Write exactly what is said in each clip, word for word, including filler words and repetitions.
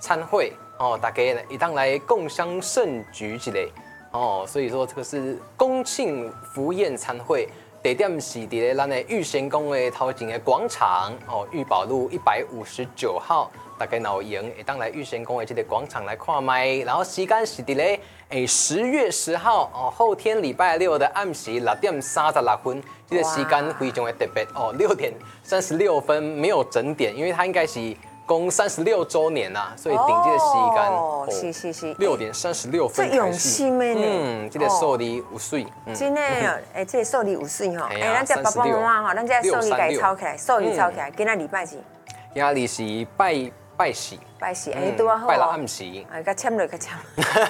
参会哦，大家呢一当来共襄盛举之类哦，所以说这个是恭庆福宴参会。地点是伫咧咱的玉贤宫的头前的广场哦，玉宝路一百五十九号，大家若有闲会当来玉贤宫的这个广场来看麦。然后时间是伫咧诶十月十号哦，后天礼拜六的暗时六点三十六分，这个时间非常的特别哦，六点三十六分没有整点，因为它应该是。公三十六周年呐，所以顶这个时间哦，是是是， 六点三十六分开始。 这用心的呢， 嗯，这个数字有水， 真的，哎，这个数字有水吼，哎，咱这爸爸妈妈吼，咱这数字给抄起来，数字抄起来，今仔礼拜几？ 今仔日是拜拜四， 拜四，哎，拄啊好， 拜六暗时， 哎，甲签落甲签，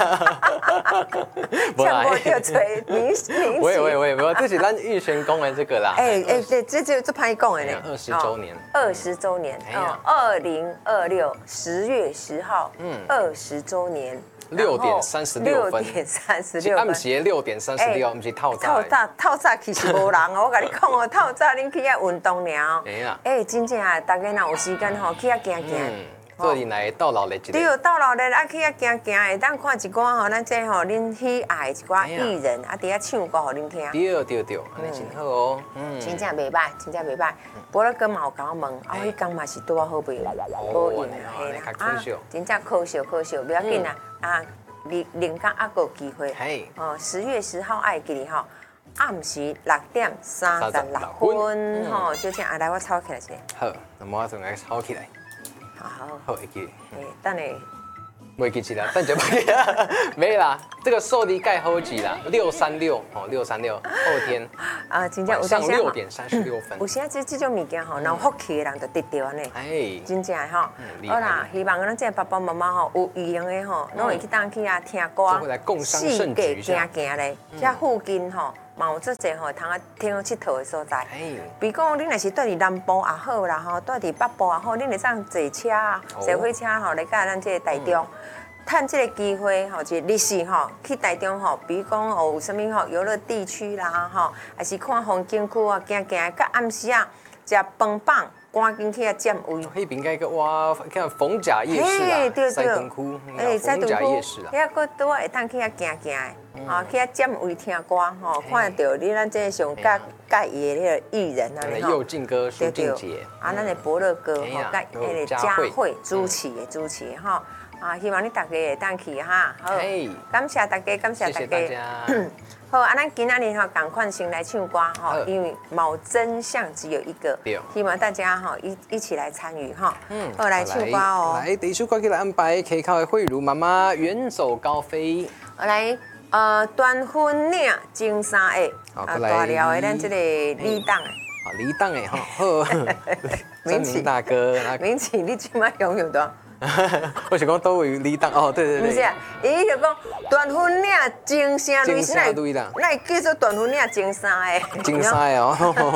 签过就吹明明。 喂喂喂，没有，这是咱玉贤宫的这个啦。 哎哎，这这这这歹讲的呢。 二十周年。 二十周年，哦，二零二六十月十号，嗯，二十周年。 六点三十六分， 六点三十六分， 暗时六点三十六，不是透早。 透早透早其实无人哦，我甲你讲哦，透早恁去遐运动了。哎呀，哎，真正啊，大家若有时间吼，去遐行行。 做人来到老日一个。 对，到老日啊，去遐行行，会当看一寡吼，咱这吼恁喜爱一寡艺人啊，伫遐唱歌互恁听。 对对对，安尼真好哦。 嗯，真正袂歹，真正袂歹。不过哥嘛有甲我问，啊，迄工嘛是拄啊好袂无用啊，嘿啦，啊，真正可惜可惜，不要紧啦，啊。另另讲还有机会，哦，十月十号爱记哩吼，暗时六点三十六分吼，就这样来我抄起来先。 好，那么我就来抄起来。 好好， 好会记。 诶，等下。 袂记起来，等就袂记啦。没啦，这个数字盖好记啦，六三六哦，六三六，后天啊，真正晚上六点三十六分。 有时啊，这这种物件吼，有福气的人就得到安尼。哎，真正吼。好啦，希望咱这爸爸妈妈吼有余用的吼，拢会去当去啊听歌，四界行行咧，遮附近吼。嘛有足济吼，通啊听佚佗的所在。比如讲，恁若是住伫南部也好啦，吼，住伫北部也好，恁会当坐车啊，坐火车吼来甲咱这个台中，趁这个机会吼，一日时吼去台中吼，比如讲哦有啥物吼游乐地区啦，吼，还是看风景区啊，行行，甲暗时啊食饭饱。赶紧去遐占位。 迄边个个哇，看逢甲夜市啦，西屯区，哎，逢甲夜市啦。 遐个拄啊会当去遐行行的，啊，去遐占位听歌，吼，看到你咱这上介介意的迄个艺人啊， 吼。佑靖哥、苏靖杰， 啊，咱的伯乐哥，吼，甲迄个佳慧主持的主持的，吼，啊，希望你大家会当去哈，好，感谢大家，感谢大家。好，啊，咱今仔日吼，赶快先来唱歌吼，因为冇真相只有一个，希望大家吼一一起来参与哈。嗯，好，来唱歌哦。 来，第一首歌曲来安排，可以靠的慧茹妈妈《远走高飞》。 来，呃，端婚领金衫的，啊，大料的咱这个李党的。 啊，李党的哈，好。明启大哥， 明启，你今麦拥有多？ 我想讲都位李党哦，对对对。 不是啊，伊就讲断婚领金衫类似那那叫做断婚领金衫的。 金衫哦。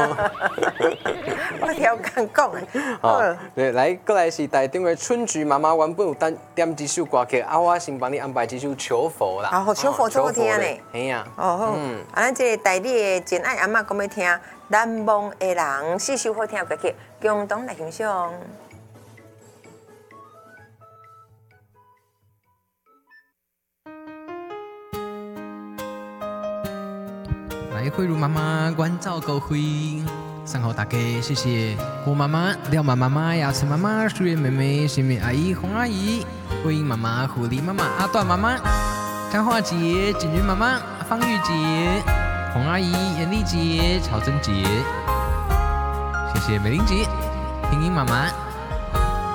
我调讲讲的。 哦，对，来过来是台中的春菊妈妈原本有单点几首歌曲，啊，我先帮你安排几首求佛啦。 好，求佛最好听呢。 哎呀。 哦好。嗯。啊，咱这个台里的真爱阿嬷讲要听难忘的人四首好听歌曲，共同来欣赏。 来，慧茹妈妈关照高飞，上好大家，谢谢郭妈妈、廖妈妈妈、雅慈妈妈、淑媛妹妹、新美阿姨、洪阿姨、慧英妈妈、狐狸妈妈、阿段妈妈、张化姐、锦云妈妈、方玉姐、洪阿姨、严丽姐、曹珍姐，谢谢美玲姐、平英妈妈。